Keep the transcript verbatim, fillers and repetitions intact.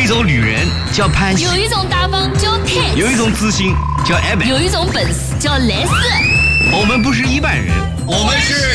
种女人叫潘西， 有一种大方叫 Ted， 有一种自信叫 Abby， 有一种本事叫莱斯。 我们不是一般人， 我们是